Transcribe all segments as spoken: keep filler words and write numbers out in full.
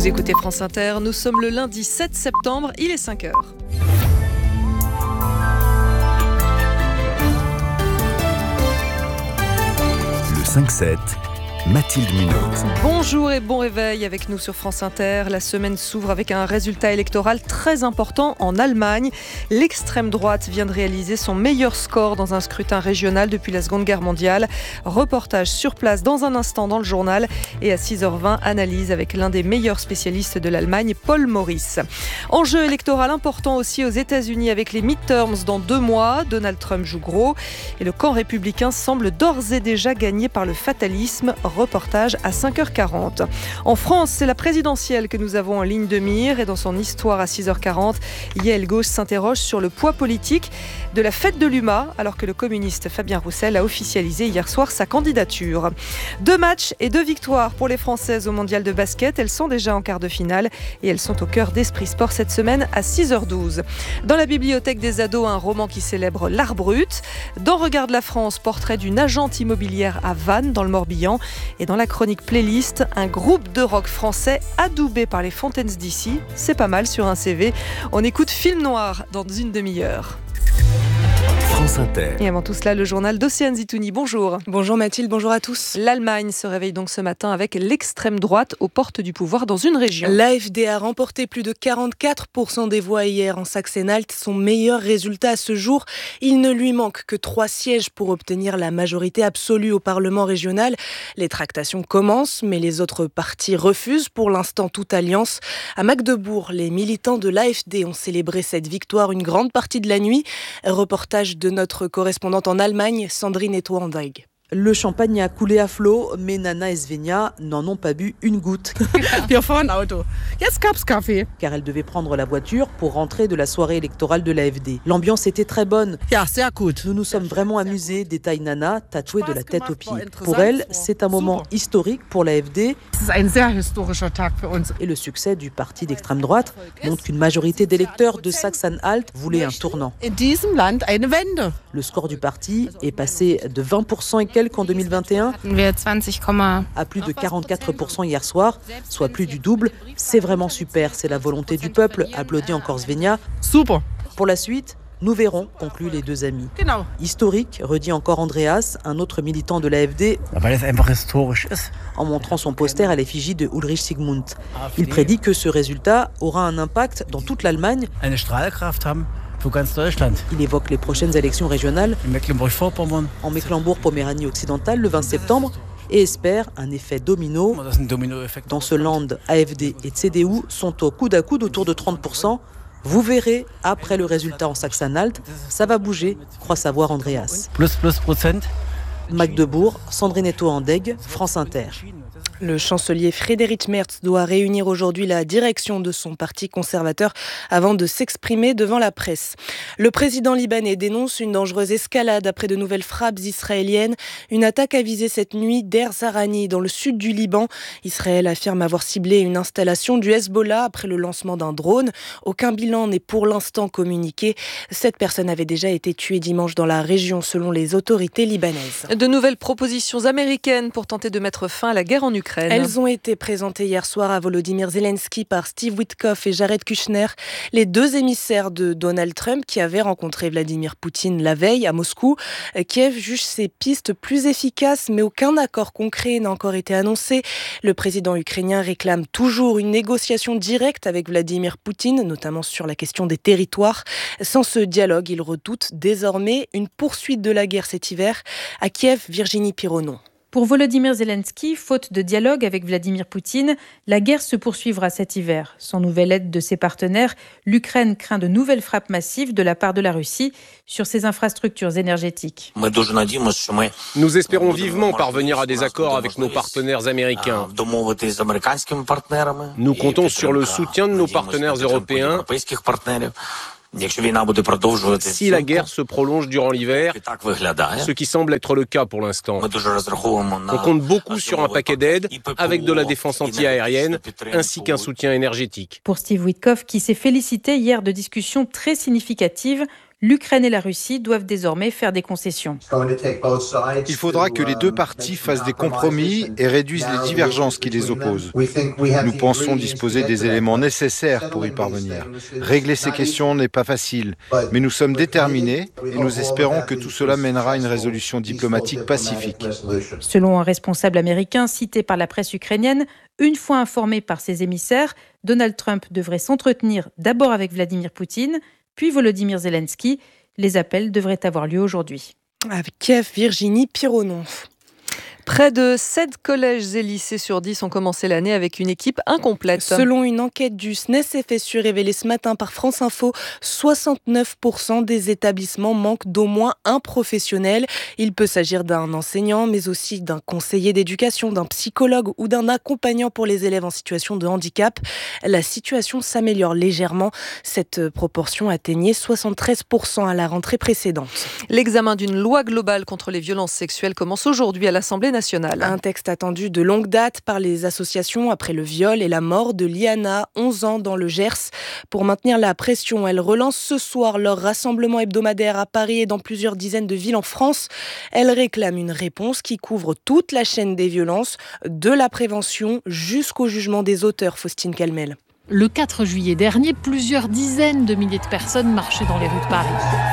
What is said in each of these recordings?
Vous écoutez France Inter, nous sommes le lundi sept septembre, il est cinq heures. Le cinq sept, Mathilde Munoz. Bonjour et bon réveil avec nous sur France Inter. La semaine s'ouvre avec un résultat électoral très important en Allemagne. L'extrême droite vient de réaliser son meilleur score dans un scrutin régional depuis la Seconde Guerre mondiale. Reportage sur place dans un instant dans le journal et à six heures vingt, analyse avec l'un des meilleurs spécialistes de l'Allemagne, Paul Maurice. Enjeu électoral important aussi aux États-Unis avec les midterms dans deux mois. Donald Trump joue gros et le camp républicain semble d'ores et déjà gagné par le fatalisme. Reportage à cinq heures quarante. En France, c'est la présidentielle que nous avons en ligne de mire et dans son histoire à six heures quarante, Yael Gauche s'interroge sur le poids politique de la fête de l'U M A alors que le communiste Fabien Roussel a officialisé hier soir sa candidature. Deux matchs et deux victoires pour les Françaises au mondial de basket. Elles sont déjà en quart de finale et elles sont au cœur d'Esprit Sport cette semaine à six heures douze. Dans la bibliothèque des ados, un roman qui célèbre l'art brut. Dans Regarde la France, portrait d'une agente immobilière à Vannes dans le Morbihan. Et dans la chronique playlist, un groupe de rock français adoubé par les Fontaines D C. C'est pas mal sur un C V. On écoute Film Noir dans une demi-heure. France Inter. Et avant tout cela, le journal d'Océane Zitouni. Bonjour. Bonjour Mathilde, bonjour à tous. L'Allemagne se réveille donc ce matin avec l'extrême droite aux portes du pouvoir dans une région. L'A F D a remporté plus de quarante-quatre pour cent des voix hier en Saxe-Anhalt. Son meilleur résultat à ce jour. Il ne lui manque que trois sièges pour obtenir la majorité absolue au Parlement régional. Les tractations commencent, mais les autres partis refusent pour l'instant toute alliance. À Magdebourg, les militants de l'A F D ont célébré cette victoire une grande partie de la nuit. Reportage de notre correspondante en Allemagne, Sandrine Etoandeg. Le champagne a coulé à flot, mais Nana et Svenja n'en ont pas bu une goutte. Wir fahren Auto. Jetzt gab's Kaffee. Car elles devaient prendre la voiture pour rentrer de la soirée électorale de l'A F D. L'ambiance était très bonne. Ja, sehr gut. Nous nous sommes vraiment amusés, détaille Nana, tatouée de la tête aux pieds. Pour elle, c'est un moment historique pour l'A F D. Es ist ein sehr historischer Tag für uns. Et le succès du parti d'extrême droite montre qu'une majorité d'électeurs de Saxe-Anhalt voulait un tournant. In diesem Land eine Wende. Le score du parti est passé de vingt pour cent et quelques en deux mille vingt et un à plus de quarante-quatre pour cent hier soir, soit plus du double. C'est vraiment super, c'est la volonté du peuple, applaudit encore Svenja. Super. Pour la suite, nous verrons, concluent les deux amis. Genau. Historique, redit encore Andreas, un autre militant de l'A F D, Weil es einfach historisch ist. en montrant son poster à l'effigie de Ulrich Sigmund. Il prédit que ce résultat aura un impact dans toute l'Allemagne. Eine Strahlkraft haben für ganz Deutschland. Il évoque les prochaines élections régionales In Mecklenburg-Vorpommern. en Mecklembourg-Poméranie occidentale le vingt septembre et espère un effet domino. Das ist ein Dominoeffekt. Dans ce land, A F D et C D U sont au coude à coude autour de trente pour cent. Vous verrez, après le résultat en Saxe-Anhalt, ça va bouger, croit savoir Andreas. Plus, plus Prozent. Magdebourg, Sandrine Etoandeg, France Inter. Le chancelier Friedrich Merz doit réunir aujourd'hui la direction de son parti conservateur avant de s'exprimer devant la presse. Le président libanais dénonce une dangereuse escalade après de nouvelles frappes israéliennes. Une attaque a visé cette nuit Der Zarani dans le sud du Liban. Israël affirme avoir ciblé une installation du Hezbollah après le lancement d'un drone. Aucun bilan n'est pour l'instant communiqué. Sept personnes avaient déjà été tuées dimanche dans la région selon les autorités libanaises. De nouvelles propositions américaines pour tenter de mettre fin à la guerre en Ukraine. Elles ont été présentées hier soir à Volodymyr Zelensky par Steve Witkoff et Jared Kushner, les deux émissaires de Donald Trump qui avaient rencontré Vladimir Poutine la veille à Moscou. Kiev juge ces pistes plus efficaces, mais aucun accord concret n'a encore été annoncé. Le président ukrainien réclame toujours une négociation directe avec Vladimir Poutine, notamment sur la question des territoires. Sans ce dialogue, il redoute désormais une poursuite de la guerre cet hiver. À Kiev, Virginie Pironon. Pour Volodymyr Zelensky, faute de dialogue avec Vladimir Poutine, la guerre se poursuivra cet hiver. Sans nouvelle aide de ses partenaires, l'Ukraine craint de nouvelles frappes massives de la part de la Russie sur ses infrastructures énergétiques. Nous espérons vivement parvenir à des accords avec nos partenaires américains. Nous comptons sur le soutien de nos partenaires européens. Si la guerre se prolonge durant l'hiver, ce qui semble être le cas pour l'instant, on compte beaucoup sur un paquet d'aides avec de la défense anti-aérienne ainsi qu'un soutien énergétique. Pour Steve Witkoff, qui s'est félicité hier de discussions très significatives, L'Ukraine et la Russie doivent désormais faire des concessions. Il faudra que les deux parties fassent des compromis et réduisent les divergences qui les opposent. Nous pensons disposer des éléments nécessaires pour y parvenir. Régler ces questions n'est pas facile, mais nous sommes déterminés et nous espérons que tout cela mènera à une résolution diplomatique pacifique. Selon un responsable américain cité par la presse ukrainienne, une fois informé par ses émissaires, Donald Trump devrait s'entretenir d'abord avec Vladimir Poutine, puis Volodymyr Zelensky. Les appels devraient avoir lieu aujourd'hui. Avec Kiev, Virginie Pironon. Près de sept collèges et lycées sur dix ont commencé l'année avec une équipe incomplète. Selon une enquête du S N E S F S U révélée ce matin par France Info, soixante-neuf pour cent des établissements manquent d'au moins un professionnel. Il peut s'agir d'un enseignant, mais aussi d'un conseiller d'éducation, d'un psychologue ou d'un accompagnant pour les élèves en situation de handicap. La situation s'améliore légèrement. Cette proportion atteignait soixante-treize pour cent à la rentrée précédente. L'examen d'une loi globale contre les violences sexuelles commence aujourd'hui à l'Assemblée nationale. Un texte attendu de longue date par les associations après le viol et la mort de Liana, onze ans, dans le Gers. Pour maintenir la pression, elles relancent ce soir leur rassemblement hebdomadaire à Paris et dans plusieurs dizaines de villes en France. Elles réclament une réponse qui couvre toute la chaîne des violences, de la prévention jusqu'au jugement des auteurs. Faustine Calmel. Le quatre juillet dernier, plusieurs dizaines de milliers de personnes marchaient dans les rues de Paris.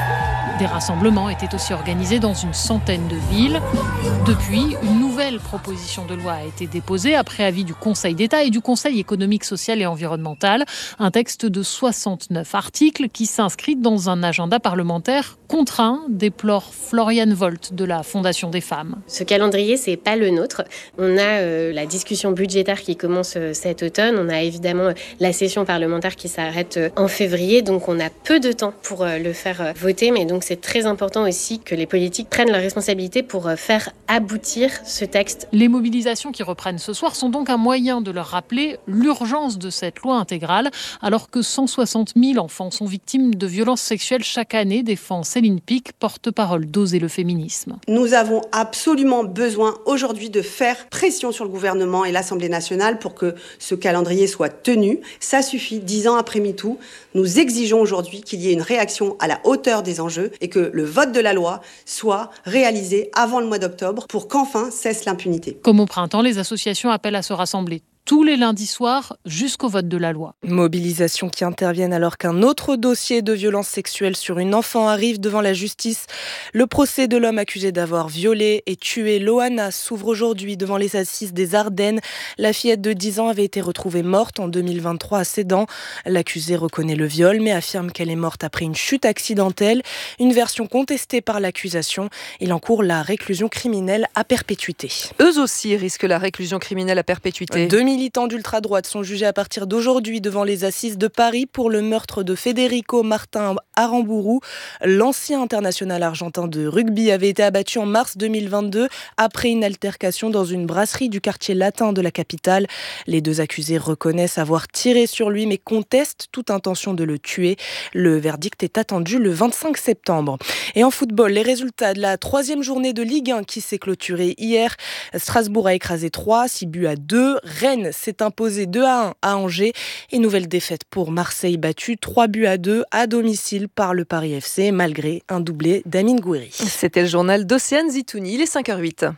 Des rassemblements étaient aussi organisés dans une centaine de villes. Depuis, une nouvelle proposition de loi a été déposée après avis du Conseil d'État et du Conseil économique, social et environnemental. Un texte de soixante-neuf articles qui s'inscrit dans un agenda parlementaire contraint, déplore Floriane Volt de la Fondation des femmes. Ce calendrier, c'est pas le nôtre. On a euh, la discussion budgétaire qui commence euh, cet automne. On a évidemment la session parlementaire qui s'arrête euh, en février. Donc on a peu de temps pour euh, le faire euh, voter. Mais donc c'est très important aussi que les politiques prennent leurs responsabilités pour euh, faire aboutir ce texte. Les mobilisations qui reprennent ce soir sont donc un moyen de leur rappeler l'urgence de cette loi intégrale, alors que cent soixante mille enfants sont victimes de violences sexuelles chaque année, défend Céline Pic, porte-parole d'Oser le féminisme. Nous avons absolument besoin aujourd'hui de faire pression sur le gouvernement et l'Assemblée nationale pour que ce calendrier soit tenu. Ça suffit, dix ans après MeToo, nous exigeons aujourd'hui qu'il y ait une réaction à la hauteur des enjeux et que le vote de la loi soit réalisé avant le mois d'octobre pour qu'enfin cesse l'impunité. Comme au printemps, les associations appellent à se rassembler tous les lundis soirs jusqu'au vote de la loi. Mobilisation qui interviennent alors qu'un autre dossier de violence sexuelle sur une enfant arrive devant la justice. Le procès de l'homme accusé d'avoir violé et tué Loana s'ouvre aujourd'hui devant les assises des Ardennes. La fillette de dix ans avait été retrouvée morte en deux mille vingt-trois à Sedan. L'accusé reconnaît le viol mais affirme qu'elle est morte après une chute accidentelle. Une version contestée par l'accusation. Il encourt la réclusion criminelle à perpétuité. Eux aussi risquent la réclusion criminelle à perpétuité. Deux militants d'ultra-droite sont jugés à partir d'aujourd'hui devant les assises de Paris pour le meurtre de Federico Martin Aramburu. L'ancien international argentin de rugby avait été abattu en mars deux mille vingt-deux après une altercation dans une brasserie du quartier latin de la capitale. Les deux accusés reconnaissent avoir tiré sur lui mais contestent toute intention de le tuer. Le verdict est attendu le vingt-cinq septembre. Et en football, les résultats de la troisième journée de Ligue un qui s'est clôturée hier. Strasbourg a écrasé Troyes, six buts à deux. Rennes s'est imposé deux à un à Angers. Et nouvelle défaite pour Marseille battu trois buts à deux à domicile par le Paris F C malgré un doublé d'Amine Gouiri. C'était le journal d'Océane Zitouni, il est cinq heures huit.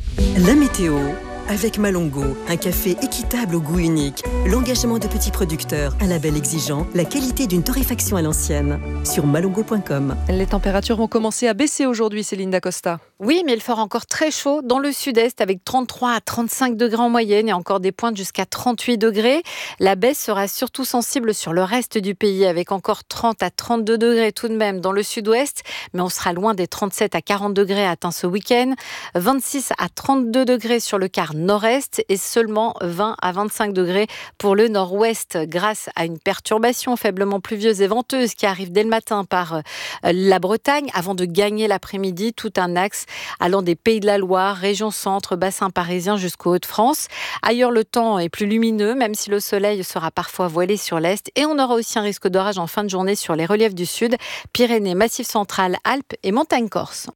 La météo avec Malongo, un café équitable au goût unique, l'engagement de petits producteurs, un label exigeant, la qualité d'une torréfaction à l'ancienne. Sur malongo point com. Les températures vont commencer à baisser aujourd'hui, Céline Dacosta. Oui, mais il fera encore très chaud dans le sud-est avec trente-trois à trente-cinq degrés en moyenne et encore des pointes jusqu'à trente-huit degrés. La baisse sera surtout sensible sur le reste du pays avec encore trente à trente-deux degrés tout de même dans le sud-ouest, mais on sera loin des trente-sept à quarante degrés atteints ce week-end. vingt-six à trente-deux degrés sur le quart nord-est et seulement vingt à vingt-cinq degrés pour le nord-ouest grâce à une perturbation faiblement pluvieuse et venteuse qui arrive dès le matin par la Bretagne avant de gagner l'après-midi tout un axe allant des Pays de la Loire, région centre, bassin parisien jusqu'aux Hauts-de-France. Ailleurs, le temps est plus lumineux, même si le soleil sera parfois voilé sur l'est. Et on aura aussi un risque d'orage en fin de journée sur les reliefs du sud, Pyrénées, Massif central, Alpes et montagnes corse.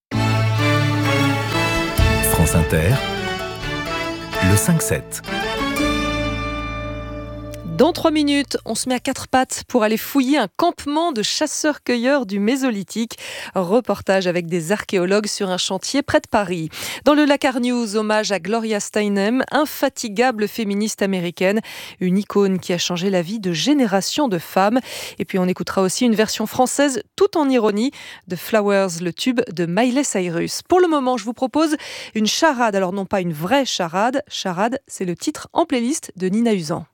France Inter, le cinq sept. Dans trois minutes, on se met à quatre pattes pour aller fouiller un campement de chasseurs-cueilleurs du Mésolithique. Reportage avec des archéologues sur un chantier près de Paris. Dans le Lakar News, hommage à Gloria Steinem, infatigable féministe américaine, une icône qui a changé la vie de générations de femmes. Et puis on écoutera aussi une version française tout en ironie de Flowers, le tube de Miley Cyrus. Pour le moment, je vous propose une charade. Alors non pas une vraie charade, charade, c'est le titre en playlist de Nina Usan.